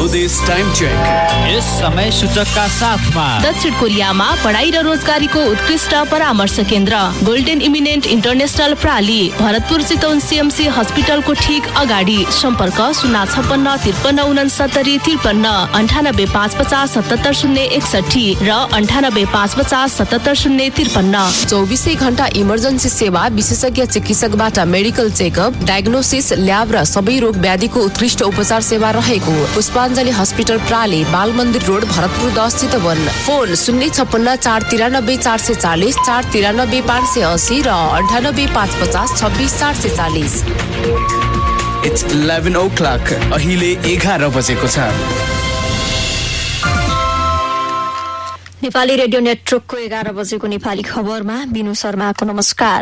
स्वदेश time check. यस समय सूचकका साथमा दक्षिण कोरियामा पढाइ र रोजगारीको उत्कृष्ट परामर्श केन्द्र golden eminent international प्राली, Bharatpur Chitwan CMC हस्पिटलको ठीक अगाडि। सम्पर्क 056 93 93 550 77 061 र 98 550 77 053। 24 घण्टा इमर्जेन्सी सेवा, विशेषज्ञ चिकित्सकबाट मेडिकल चेकअप, डायग्नोसिस, ल्याब र सबै रोग व्याधिको उत्कृष्ट उपचार सेवा रहेको पुष्पाञ्जली हस्पिटल प्राली, बाल मन्दिर रोड, भरतपुर 10 चितवन। फोन 056 493 440 493 580 र 98 550 26 440। It's 11 o'clock. अहिले 11 बजेको छ। नेपाली रेडियो नेटवर्कको 11 बजेको नेपाली खबरमा बिनु शर्माको नमस्कार।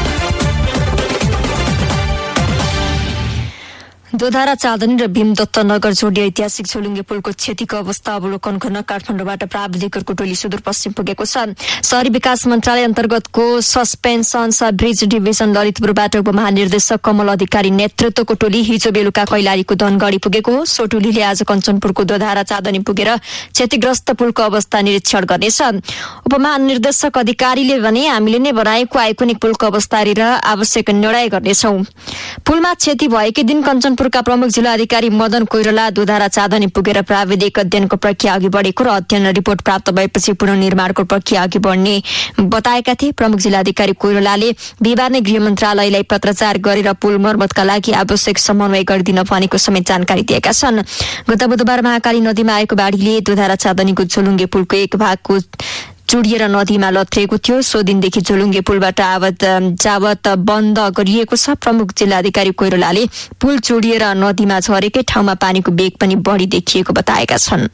दोधारा चाँदनी र भीमदत्त नगर जोडी ऐतिहासिक झोलुङ्गे पुलको क्षतिको अवस्था अवलोकन गर्न काठमाडौँबाट प्राविधिकहरूको टोली सुदूरपश्चिम पुगेको छ। शहरी विकास मन्त्रालय अन्तर्गतको सस्पेन्सन सब ब्रिज डिभिजन ललितपुरबाट उपमहानिर्देशक कमल अधिकारी नेतृत्वको टोली हिजो बेलुका कैलालीको धनगढी पुगेको हो। सो टोलीले आज कञ्चनपुरको दोधारा चाँदनी पुगेर क्षतिग्रस्त पुलको अवस्था निरीक्षण गर्नेछ। उपमहानिर्देशक अधिकारीले भने हामीले नै बनाएको आइकोनिक पुलको अवस्था हेरेर आवश्यक निर्णय गर्नेछौं। पुलमा क्षति भएकै दिन कञ्चनपुरका प्रमुख जिल्ला अधिकारी मदन कोइराला दोधारा चाँदनी पुगेर प्राविधिक अध्ययनको प्रक्रिया अघि बढेको र अध्ययन रिपोर्ट प्राप्त भएपछि पुनर्निर्माणको प्रक्रिया अघि बढ्ने बताएका थिए। प्रमुख जिल्ला अधिकारी कोइरालाले बिहिबार नै गृह मन्त्रालयलाई पत्राचार गरेर पुल मर्मतका लागि आवश्यक समन्वय गरिदिन भनेको समेत जानकारी दिएका छन्। गत बुधबार महाकाली नदीमा आएको बाढीले दोधारा चाँदनीको झोलुङ्गे पुलको एक भागको चुडिएर नदीमा लत्रिएको थियो। सो दिनदेखि झोलुङ्गे पुलबाट आवत जावत बन्द गरिएको छ। प्रमुख जिल्ला अधिकारी कोइरालाले पुल चुडिएर नदीमा झरेकै ठाउँमा पानीको वेग पनि बढी देखिएको बताएका छन्।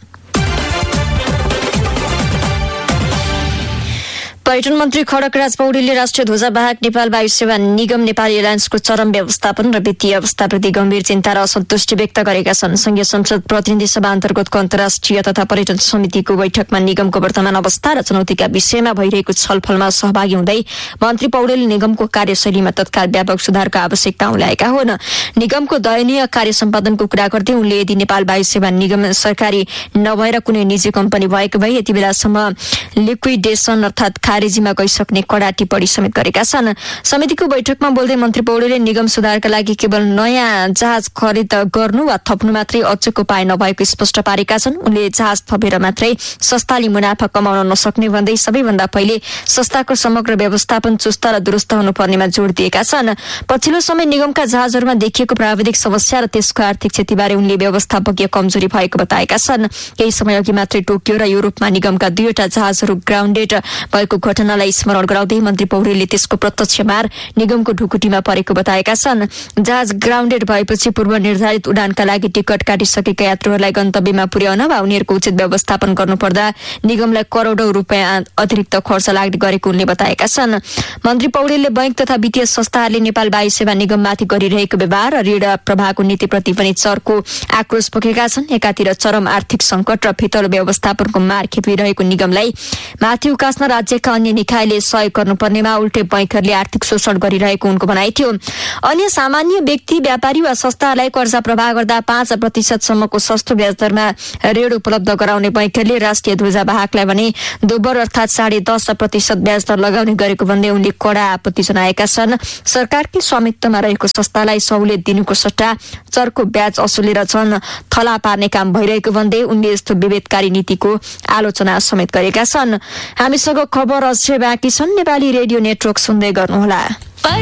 पर्यटन मन्त्री खड्गराज पौडेलले राष्ट्रिय ध्वजावाहक नेपाल वायु सेवा निगम नेपाली एयरलाइन्सको चरम व्यवस्थापन र वित्तीय अवस्थाप्रति गम्भीर चिन्ता र असन्तुष्टि व्यक्त गरेका छन्। संघीय संसद प्रतिनिधि सभा अन्तर्गतको अन्तर्राष्ट्रिय तथा पर्यटन समितिको बैठकमा निगमको वर्तमान अवस्था र चुनौतीका विषयमा भइरहेको छलफलमा सहभागी हुँदै मन्त्री पौडेलले निगमको कार्यशैलीमा तत्काल व्यापक सुधारको आवश्यकता उल्याएका हुन्। निगमको दयनीय कार्य सम्पादनको कुरा गर्दै उनले यदि नेपाल वायु सेवा निगम सरकारी नभएर कुनै निजी कम्पनी भएको भए यति बेलासम्म लिक्विडेसन अर्थात् खारेजीमा गइसक्ने कडा टिप्पणी समेत गरेका छन्। समितिको बैठकमा बोल्दै मन्त्री पौडेलले निगम सुधारका लागि केवल नयाँ जहाज खरिद गर्नु वा थप्नु मात्रै अचेको उपाय नभएको स्पष्ट पारेका छन्। उनले जहाज थपेर मात्रै संस्थाले मुनाफा कमाउन नसक्ने भन्दै सबैभन्दा पहिले संस्थाको समग्र व्यवस्थापन चुस्त र दुरुस्त हुनुपर्नेमा जोड दिएका छन्। पछिल्लो समय निगमका जहाजहरूमा देखिएको प्राविधिक समस्या र त्यसको आर्थिक क्षतिबारे उनले व्यवस्थापकीय कमजोरी भएको बताएका छन्। केही समय अघि मात्रै टोकियो र युरोपमा निगमका 2वटा जहाजहरू ग्राउन्डेड भएको घटनालाई स्मरण गराउँदै मन्त्री पौडेलले त्यसको प्रत्यक्ष मार निगमको ढुकुटीमा परेको बताएका छन्। जहाज ग्राउन्डेड भएपछि पूर्व निर्धारित उडानका लागि टिकट काटिसकेका यात्रुहरूलाई गन्तव्यमा पुर्याउन वा उनीहरूको उचित व्यवस्थापन गर्नुपर्दा निगमलाई करोडौं रुपियाँ अतिरिक्त खर्च लाग्ने गरेको उनले बताएका छन्। मन्त्री पौडेलले बैंक तथा वित्तीय संस्थाहरूले नेपाल वायु सेवा निगममाथि गरिरहेको व्यवहार र ऋण प्रवाहको नीतिप्रति पनि चर्को आक्रोश पोखेका छन्। एकातिर चरम आर्थिक संकट र फितलो व्यवस्थापनको मार खेपिरहेको निगमलाई माथि उकास्न राज्यका अन्य निकायले सहयोग गर्नुपर्नेमा उल्टे बैंकहरूले आर्थिक शोषण गरिरहेको उनको भनाइ थियो। अन्य सामान्य व्यक्ति व्यापारी वा संस्थाहरूलाई कर्जा प्रवाह गर्दा 5% सम्मको सस्तो ब्याज दरमा ऋण उपलब्ध गराउने बैंकहरूले राष्ट्रिय ध्वजावाहकलाई भने दोब्बर अर्थात् 10.5% ब्याज दर लगाउने गरेको भन्दै उनले कडा आपत्ति जनाएका छन्। सरकारकै स्वामित्वमा रहेको संस्थालाई सहुलियत दिनुको सट्टा चर्को ब्याज असुलेर झन् थला पार्ने काम भइरहेको भन्दै उनले यस्तो विभेदकारी नीतिको आलोचना समेत गरेका छन्। हामीसँग खबर अझै बाँकी छन्। नेपाली रेडियो नेटवर्क सुन्दै गर्नुहोला।